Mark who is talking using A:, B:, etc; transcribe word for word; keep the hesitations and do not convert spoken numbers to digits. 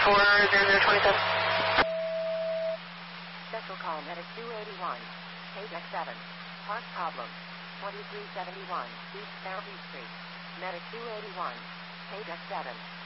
A: four zero zero two seven.
B: Special call Medic two eighty-one. Page X seven. Park problem. twenty-three seventy-one East Southeast Street. Medic two eighty-one. Page X seven.